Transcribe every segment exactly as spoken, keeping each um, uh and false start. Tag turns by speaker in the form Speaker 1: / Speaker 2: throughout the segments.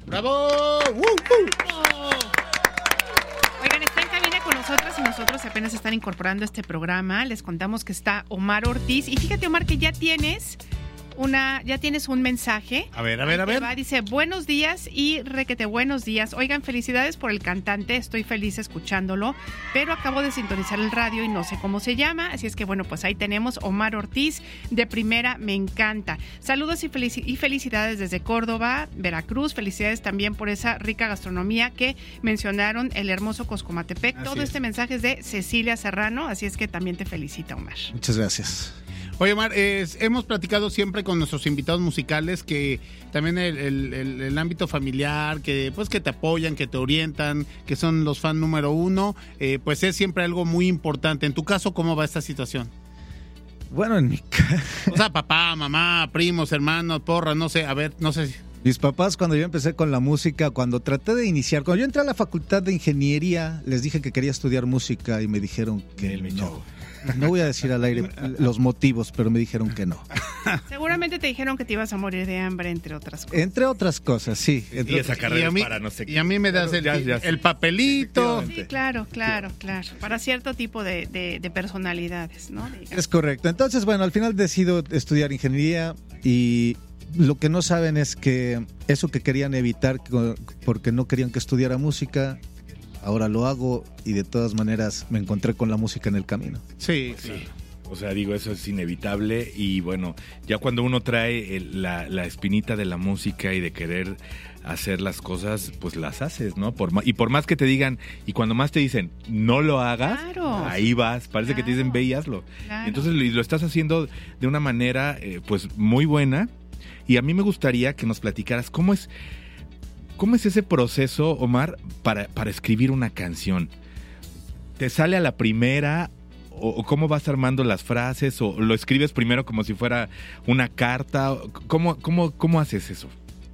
Speaker 1: ¡Bravo! ¡Uh, uh!
Speaker 2: Oigan, está en cabina con nosotros y nosotros apenas están incorporando este programa. Les contamos que está Omar Ortiz. Y fíjate, Omar, que ya tienes una, ya tienes un mensaje.
Speaker 1: A ver, a ver, a ver.
Speaker 2: Va, dice, buenos días y requete buenos días. Oigan, felicidades por el cantante, estoy feliz escuchándolo, pero acabo de sintonizar el radio y no sé cómo se llama, así es que bueno, pues ahí tenemos Omar Ortiz, de primera, me encanta. Saludos y, felici- y felicidades desde Córdoba, Veracruz, felicidades también por esa rica gastronomía que mencionaron, el hermoso Coscomatepec.
Speaker 1: Así
Speaker 2: Todo
Speaker 1: es.
Speaker 2: este mensaje es de Cecilia Serrano, así es que también te felicita, Omar.
Speaker 3: Muchas gracias.
Speaker 1: Oye, Omar, eh, hemos platicado siempre con nuestros invitados musicales que también el, el, el, el ámbito familiar, que pues que te apoyan, que te orientan, que son los fan número uno, eh, pues es siempre algo muy importante. En tu caso, ¿cómo va esta situación?
Speaker 3: Bueno, en mi casa,
Speaker 1: O sea, papá, mamá, primos, hermanos, porra, no sé, a ver, no sé.
Speaker 3: mis papás, cuando yo empecé con la música, cuando traté de iniciar, cuando yo entré a la facultad de ingeniería, les dije que quería estudiar música y me dijeron que
Speaker 4: El mi
Speaker 3: no.
Speaker 4: chavo.
Speaker 3: No voy a decir al aire los motivos, pero me dijeron que no.
Speaker 2: Seguramente te dijeron que te ibas a morir de hambre, entre otras cosas.
Speaker 3: Entre otras cosas, sí. Entre
Speaker 4: Y esa
Speaker 3: otras-
Speaker 4: carrera
Speaker 1: y a mí,
Speaker 4: es para no sé qué.
Speaker 1: y a mí me das el,
Speaker 4: Ya, ya sé.
Speaker 1: el papelito.
Speaker 2: Sí, claro, claro, claro. Para cierto tipo de, de, de personalidades, ¿no? Digamos.
Speaker 3: Es correcto. Entonces, bueno, al final decido estudiar ingeniería y lo que no saben es que eso que querían evitar co- porque no querían que estudiara música, ahora lo hago y de todas maneras me encontré con la música en el camino.
Speaker 1: Sí,
Speaker 4: Sí.
Speaker 1: claro.
Speaker 4: O sea, digo, eso es inevitable y bueno, ya cuando uno trae el- la, la espinita de la música y de querer hacer las cosas, pues las haces, ¿no? Por, ma- y por más que te digan, y cuando más te dicen, no lo hagas,
Speaker 2: Claro.
Speaker 4: ahí vas, parece que te dicen,
Speaker 2: Claro.
Speaker 4: ve y hazlo.
Speaker 2: Claro.
Speaker 4: Y entonces lo, y lo estás haciendo de una manera, eh, pues, muy buena. Y a mí me gustaría que nos platicaras cómo es, cómo es ese proceso, Omar, para, para escribir una canción. ¿Te sale a la primera? ¿O o cómo vas armando las frases? ¿O lo escribes primero como si fuera una carta? ¿Cómo, cómo, cómo haces eso?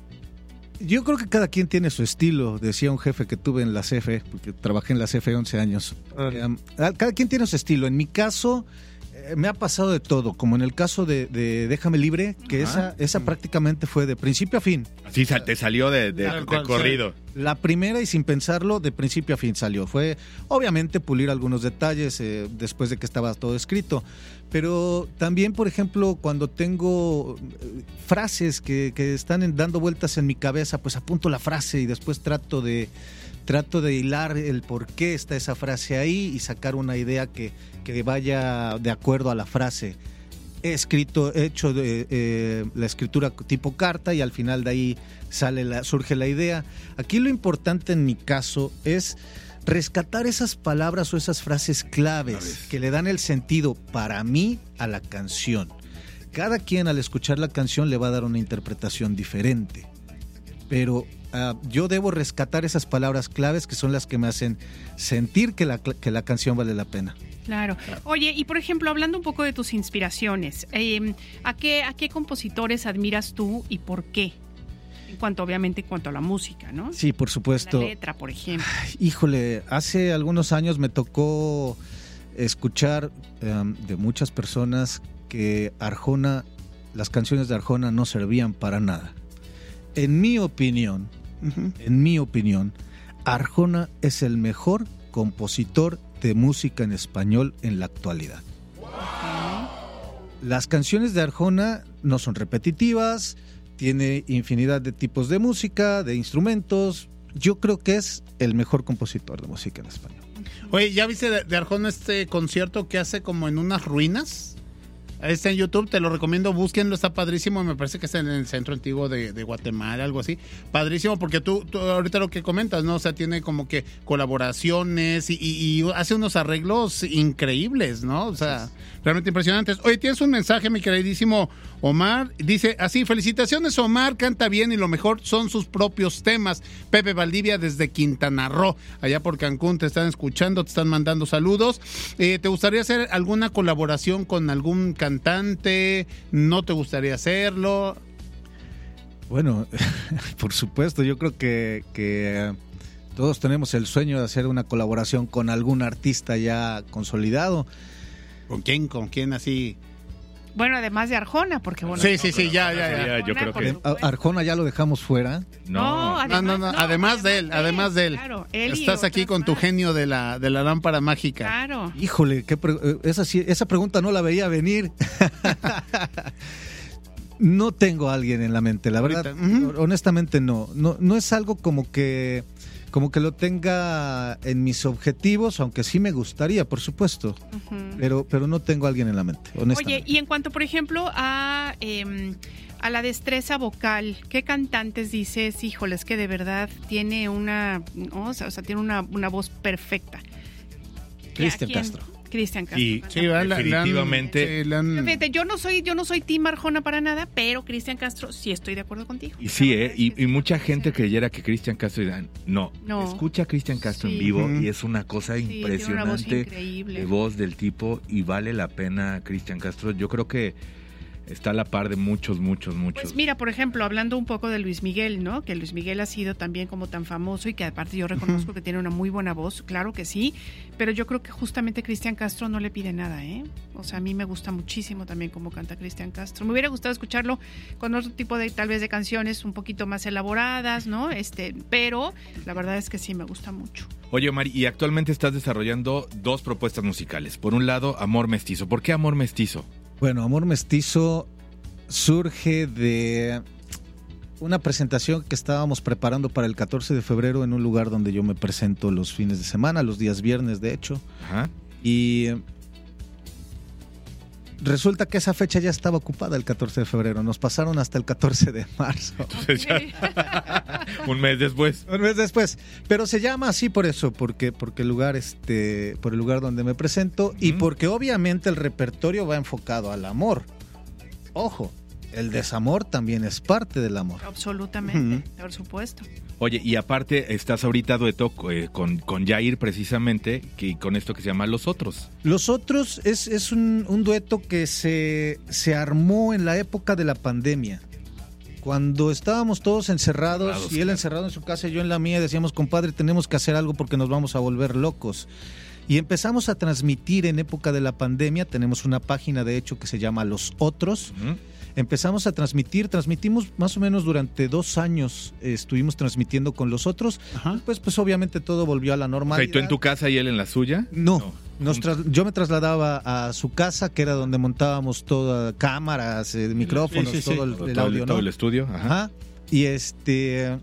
Speaker 3: Yo creo que cada quien tiene su estilo, decía un jefe que tuve en la C F E, porque trabajé en la C F E once años. Eh, cada quien tiene su estilo. En mi caso, eh, me ha pasado de todo, como en el caso de, de Déjame Libre, que
Speaker 4: Ajá.
Speaker 3: esa, esa prácticamente fue de principio a fin.
Speaker 4: Así sal- te salió de, de,
Speaker 1: Tal
Speaker 4: de
Speaker 1: cual,
Speaker 4: corrido.
Speaker 3: La primera y sin pensarlo, de principio a fin salió. Fue obviamente pulir algunos detalles eh, después de que estaba todo escrito. Pero también, por ejemplo, cuando tengo eh, frases que, que están en- dando vueltas en mi cabeza, pues apunto la frase y después trato de, trato de hilar el por qué está esa frase ahí y sacar una idea que, que vaya de acuerdo a la frase. He escrito, he hecho de, eh, la escritura tipo carta y al final de ahí sale la, surge la idea. Aquí lo importante en mi caso es rescatar esas palabras o esas frases claves
Speaker 4: Claves.
Speaker 3: que le dan el sentido para mí a la canción. Cada quien al escuchar la canción le va a dar una interpretación diferente, pero uh, yo debo rescatar esas palabras claves que son las que me hacen sentir que la, que la canción vale la pena.
Speaker 2: Claro. Oye, y por ejemplo, hablando un poco de tus inspiraciones, eh, ¿a qué, a qué compositores admiras tú y por qué? En cuanto, obviamente, en cuanto a la música, ¿no?
Speaker 3: Sí, por supuesto.
Speaker 2: La letra, por ejemplo.
Speaker 3: Híjole, hace algunos años me tocó escuchar um, de muchas personas que Arjona, las canciones de Arjona no servían para nada. En mi opinión,
Speaker 1: Ujú.
Speaker 3: en mi opinión, Arjona es el mejor compositor de música en español en la actualidad. Las canciones de Arjona no son repetitivas, tiene infinidad de tipos de música, de instrumentos. Yo creo que es el mejor compositor de música en español.
Speaker 1: Oye, ¿ya viste de, de Arjona este concierto que hace como en unas ruinas? Está en YouTube, te lo recomiendo, búsquenlo, está padrísimo, me parece que está en el centro antiguo de, de Guatemala, algo así. Padrísimo, porque tú, tú ahorita lo que comentas, ¿no? O sea, tiene como que colaboraciones y, y, y hace unos arreglos increíbles, ¿no? O sea, realmente impresionantes. Oye, tienes un mensaje, mi queridísimo Omar, dice así: felicitaciones Omar, canta bien y lo mejor son sus propios temas. Pepe Valdivia desde Quintana Roo, allá por Cancún, te están escuchando, te están mandando saludos. Eh, ¿Te gustaría hacer alguna colaboración con algún cantante? ¿No te gustaría hacerlo?
Speaker 3: Bueno, por supuesto, yo creo que, que todos tenemos el sueño de hacer una colaboración con algún artista ya consolidado.
Speaker 1: ¿Con quién? ¿Con quién así?
Speaker 2: Bueno, además de Arjona, porque bueno.
Speaker 1: Sí, sí, sí, ya, ya, ya.
Speaker 4: Yo creo
Speaker 2: por
Speaker 4: que-
Speaker 2: supuesto.
Speaker 3: Arjona ya lo dejamos fuera.
Speaker 4: No,
Speaker 1: No, no, no, además de él, además de él.
Speaker 2: Claro, él y
Speaker 1: Estás aquí
Speaker 2: otros
Speaker 1: con tu
Speaker 2: más.
Speaker 1: genio de la, de la lámpara mágica.
Speaker 2: Claro.
Speaker 3: Híjole, qué pre- eh, esa, sí- esa pregunta no la veía venir. No tengo a alguien en la mente, la verdad.
Speaker 1: Ahorita, ujú.
Speaker 3: Honestamente no. no. No es algo como que, como que lo tenga en mis objetivos, aunque sí me gustaría, por supuesto.
Speaker 2: Ujú.
Speaker 3: Pero, pero no tengo a alguien en la mente, honestamente.
Speaker 2: Oye, y en cuanto, por ejemplo, a, eh, a la destreza vocal, ¿qué cantantes dices, híjoles, que de verdad tiene una, ¿no? o sea, o sea, tiene una, una voz perfecta?
Speaker 3: Cristian
Speaker 2: ¿A quién?
Speaker 3: Castro.
Speaker 2: Cristian Castro.
Speaker 4: Y-
Speaker 1: Sí, ¿verdad? Le- le han-
Speaker 4: Definitivamente.
Speaker 1: sí, le han-
Speaker 2: Fíjate, yo no soy, yo no soy Team Arjona para nada, pero Cristian Castro sí estoy de acuerdo contigo.
Speaker 4: Y sí,
Speaker 2: La
Speaker 4: ¿eh?
Speaker 2: verdad es
Speaker 4: y,
Speaker 2: que
Speaker 4: y
Speaker 2: sí.
Speaker 4: mucha gente creyera que Cristian Castro dirán, no,
Speaker 2: No.
Speaker 4: escucha a Cristian Castro
Speaker 2: Sí.
Speaker 4: en vivo
Speaker 1: Ujú.
Speaker 4: y es una cosa
Speaker 2: Sí, tiene una voz
Speaker 4: impresionante
Speaker 2: increíble.
Speaker 4: de voz del tipo y vale la pena Cristian Castro. Yo creo que está a la par de muchos, muchos, muchos.
Speaker 2: Pues mira, por ejemplo, hablando un poco de Luis Miguel, ¿no? Que Luis Miguel ha sido también como tan famoso y que aparte yo reconozco que tiene una muy buena voz, claro que sí, pero yo creo que justamente Cristian Castro no le pide nada, ¿eh? O sea, a mí me gusta muchísimo también cómo canta Cristian Castro. Me hubiera gustado escucharlo con otro tipo de, tal vez, de canciones un poquito más elaboradas, ¿no? Este, pero la verdad es que sí me gusta mucho.
Speaker 4: Oye, Omar, y actualmente estás desarrollando dos propuestas musicales. Por un lado, Amor Mestizo. ¿Por qué Amor Mestizo?
Speaker 3: Bueno, Amor Mestizo surge de una presentación que estábamos preparando para el catorce de febrero en un lugar donde yo me presento los fines de semana, los días viernes de hecho,
Speaker 4: Ajá.
Speaker 3: y resulta que esa fecha ya estaba ocupada el catorce de febrero, nos pasaron hasta el catorce de marzo.
Speaker 4: Entonces ya, un mes después.
Speaker 3: Un mes después, pero se llama así por eso, porque porque el lugar este por el lugar donde me presento y
Speaker 4: Ujú.
Speaker 3: porque obviamente el repertorio va enfocado al amor. Ojo, el desamor también es parte del amor.
Speaker 2: Absolutamente, por supuesto.
Speaker 4: Oye, y aparte estás ahorita dueto eh, con, con Jair precisamente, que, con esto que se llama Los Otros.
Speaker 3: Los Otros es, es un, un dueto que se, se armó en la época de la pandemia. Cuando estábamos todos encerrados,
Speaker 4: Encerrados,
Speaker 3: y él
Speaker 4: claro.
Speaker 3: encerrado en su casa y yo en la mía, decíamos, compadre, tenemos que hacer algo porque nos vamos a volver locos. Y empezamos a transmitir en época de la pandemia, tenemos una página de hecho que se llama Los Otros.
Speaker 4: Ujú.
Speaker 3: Empezamos a transmitir, transmitimos más o menos durante dos años, eh, estuvimos transmitiendo con Los Otros.
Speaker 1: Ajá.
Speaker 3: Pues, pues obviamente todo volvió a la
Speaker 4: O sea,
Speaker 3: normalidad.
Speaker 4: ¿y tú en tu casa y él en la suya?
Speaker 3: No, nos tras- yo me trasladaba a su casa, que era donde montábamos todas cámaras, eh, micrófonos,
Speaker 1: Sí, sí, sí.
Speaker 3: todo el,
Speaker 4: Todo,
Speaker 3: el
Speaker 4: todo
Speaker 3: audio,
Speaker 4: el, todo
Speaker 3: ¿no?
Speaker 4: el estudio. Ajá.
Speaker 3: Ajá. Y este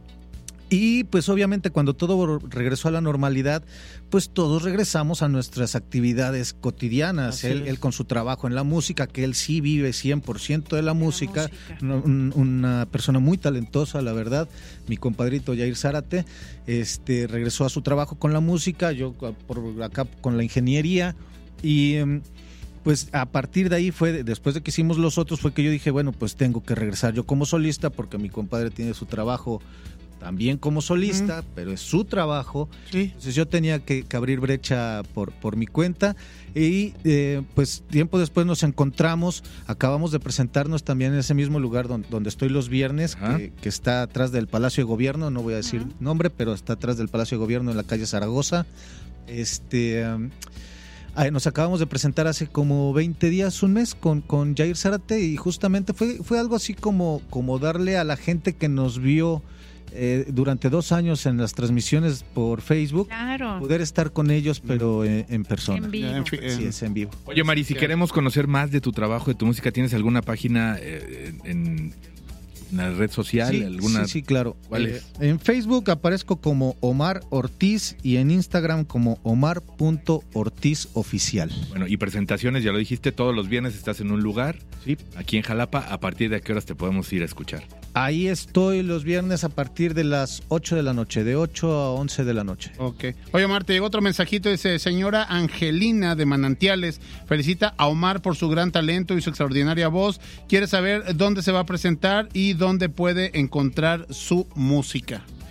Speaker 3: y pues obviamente cuando todo regresó a la normalidad, pues todos regresamos a nuestras actividades cotidianas.
Speaker 1: Así
Speaker 3: Él,
Speaker 1: es.
Speaker 3: él con su trabajo en la música, que él sí vive cien por ciento de la música,
Speaker 2: música.
Speaker 3: una, un- una persona muy talentosa, la verdad. Mi compadrito Jair Zárate este, regresó a su trabajo con la música, yo por acá con la ingeniería y... em, pues a partir de ahí fue, después de que hicimos Los Otros, fue que yo dije, bueno, pues tengo que regresar yo como solista porque mi compadre tiene su trabajo también como solista, pero es su trabajo.
Speaker 1: Sí.
Speaker 3: Entonces yo tenía que, que abrir brecha por, por mi cuenta y eh, pues tiempo después nos encontramos, acabamos de presentarnos también en ese mismo lugar donde, donde estoy los viernes,
Speaker 4: Ajá.
Speaker 3: que, que está atrás del Palacio de Gobierno, no voy a decir
Speaker 2: Ajá.
Speaker 3: nombre, pero está atrás del Palacio de Gobierno en la calle Zaragoza. Este... um, Ah, nos acabamos de presentar hace como veinte días, un mes, con, con Jair Zárate y justamente fue, fue algo así como, como darle a la gente que nos vio eh, durante dos años en las transmisiones por Facebook,
Speaker 2: Claro,
Speaker 3: poder estar con ellos pero en, en persona.
Speaker 2: en vivo.
Speaker 1: En fi-
Speaker 3: Sí,
Speaker 1: en-
Speaker 3: es en vivo.
Speaker 4: Oye, Mari, si
Speaker 1: Sí.
Speaker 4: queremos conocer más de tu trabajo, de tu música, ¿tienes alguna página eh, en, en la red social?
Speaker 3: Sí,
Speaker 4: alguna...
Speaker 3: sí, sí, claro.
Speaker 4: ¿Cuál
Speaker 3: Eh,
Speaker 4: es?
Speaker 3: en Facebook aparezco como Omar Ortiz y en Instagram como omar punto ortiz oficial.
Speaker 4: Bueno, y presentaciones, ya lo dijiste, todos los viernes estás en un lugar,
Speaker 3: Sí.
Speaker 4: aquí en Jalapa. ¿A partir de qué horas te podemos ir a escuchar?
Speaker 3: Ahí estoy los viernes a partir de las ocho de la noche, de ocho a once de la noche.
Speaker 1: Ok. Oye, Omar, te llegó otro mensajito, dice, señora Angelina de Manantiales, felicita a Omar por su gran talento y su extraordinaria voz. Quiere saber dónde se va a presentar y dónde puede encontrar su música.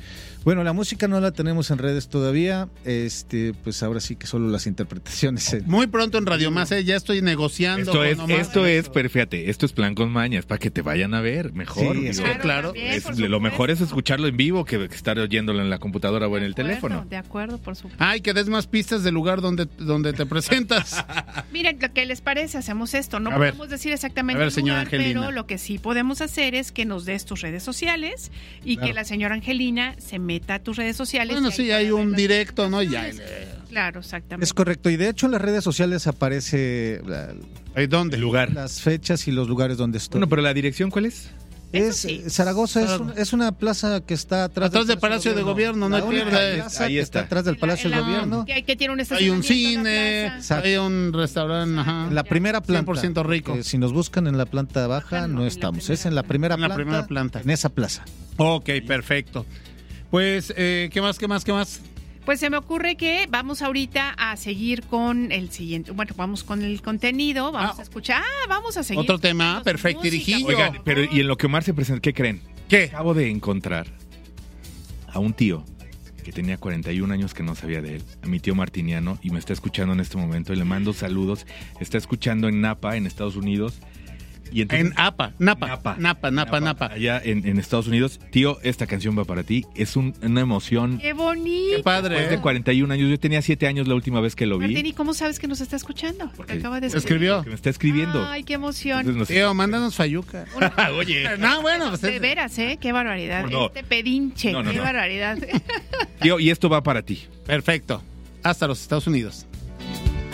Speaker 3: Bueno, la música no la tenemos en redes todavía, este, pues ahora sí que solo las interpretaciones. En...
Speaker 1: Muy pronto en Radio Más, ¿eh? Ya estoy negociando.
Speaker 4: Esto es,
Speaker 1: con Omar.
Speaker 4: esto es, pero fíjate, esto es plan con mañas, para que te vayan a ver mejor.
Speaker 3: Sí,
Speaker 4: digo.
Speaker 3: es
Speaker 1: Claro, claro.
Speaker 2: también,
Speaker 4: Es-
Speaker 2: por
Speaker 4: lo
Speaker 2: supuesto.
Speaker 4: mejor es escucharlo en vivo que, que estar oyéndolo en la computadora o en
Speaker 2: De
Speaker 4: el
Speaker 2: acuerdo,
Speaker 4: teléfono.
Speaker 2: De acuerdo, por supuesto.
Speaker 1: Ay, que des más pistas del lugar donde, donde te presentas.
Speaker 2: Miren, lo que les parece, hacemos esto. No
Speaker 1: A ver.
Speaker 2: podemos decir exactamente
Speaker 1: A ver,
Speaker 2: el
Speaker 1: señora
Speaker 2: lugar,
Speaker 1: Angelina.
Speaker 2: pero lo que sí podemos hacer es que nos des tus redes sociales y
Speaker 3: Claro.
Speaker 2: que la señora Angelina se meta a tus redes sociales.
Speaker 1: Bueno,
Speaker 2: y ahí
Speaker 1: sí,
Speaker 2: pueda
Speaker 1: hay
Speaker 2: ver
Speaker 1: un
Speaker 2: las
Speaker 1: directo, ¿no? Ya.
Speaker 2: publicaciones. Claro, exactamente.
Speaker 3: Es correcto, y de hecho en las redes sociales aparece la-
Speaker 1: ¿Ahí dónde?
Speaker 4: El lugar.
Speaker 3: las fechas y los lugares donde estoy.
Speaker 4: Bueno, pero la dirección, ¿cuál es?
Speaker 2: Eso
Speaker 3: es
Speaker 2: sí.
Speaker 3: Zaragoza es,
Speaker 1: Zaragoza.
Speaker 3: un- es una plaza que está atrás,
Speaker 1: Atrás del Palacio de Gobierno, no
Speaker 3: La
Speaker 1: hay
Speaker 3: única
Speaker 1: pierde.
Speaker 3: plaza
Speaker 4: Ahí
Speaker 3: que
Speaker 4: está.
Speaker 3: atrás del
Speaker 2: En la-
Speaker 3: Palacio
Speaker 2: en
Speaker 3: de
Speaker 2: la-
Speaker 3: Gobierno.
Speaker 2: Que, que tiene un
Speaker 1: Hay un
Speaker 2: estacionamiento,
Speaker 1: cine,
Speaker 2: la plaza.
Speaker 1: hay un restaurante, ajá.
Speaker 3: En la primera planta.
Speaker 1: cien por ciento rico.
Speaker 3: Eh, si nos buscan en la planta baja,
Speaker 2: Ajá, no,
Speaker 3: no,
Speaker 2: en la
Speaker 3: estamos.
Speaker 2: primera
Speaker 3: Es en la
Speaker 2: planta.
Speaker 3: primera
Speaker 1: En la
Speaker 3: planta.
Speaker 1: primera planta.
Speaker 3: En esa plaza.
Speaker 1: Ok, perfecto. Pues, eh, ¿qué más, qué más, qué más?
Speaker 2: Pues se me ocurre que vamos ahorita a seguir con el siguiente, bueno, vamos con el contenido, vamos
Speaker 1: Ah.
Speaker 2: a escuchar, ah, vamos a seguir.
Speaker 1: Otro tema,
Speaker 2: con
Speaker 1: perfecto,
Speaker 2: música,
Speaker 1: dirigillo.
Speaker 2: por
Speaker 4: Oigan,
Speaker 2: favor.
Speaker 4: pero y en lo que Omar se presenta, ¿qué creen?
Speaker 1: ¿Qué?
Speaker 4: Acabo de encontrar a un tío que tenía cuarenta y un años que no sabía de él, a mi tío Martiniano, y me está escuchando en este momento y le mando saludos. Está escuchando en Napa, en Estados Unidos. Y entonces-
Speaker 1: En APA, Napa,
Speaker 4: Napa.
Speaker 1: Napa, Napa, Napa.
Speaker 4: Allá en, en Estados Unidos. Tío, esta canción va para ti. Es un- una emoción.
Speaker 2: Qué bonito.
Speaker 1: Qué padre.
Speaker 4: Después de
Speaker 1: ¿eh?
Speaker 4: cuarenta y un años, yo tenía siete años la última vez que lo vi.
Speaker 2: Martín, ¿y cómo sabes que nos está escuchando? Porque
Speaker 4: Porque
Speaker 2: acaba de
Speaker 1: escribió.
Speaker 4: Que me está escribiendo.
Speaker 2: Ay, qué emoción.
Speaker 4: Entonces nos-
Speaker 1: Tío, mándanos fayuca.
Speaker 4: Oye,
Speaker 1: No, bueno, pues
Speaker 2: De
Speaker 1: es-
Speaker 2: veras, ¿eh? Qué barbaridad.
Speaker 4: No.
Speaker 2: Este pedinche,
Speaker 4: No, no,
Speaker 2: qué
Speaker 4: no.
Speaker 2: barbaridad.
Speaker 4: tío, y esto va para ti.
Speaker 1: Perfecto. Hasta los Estados Unidos.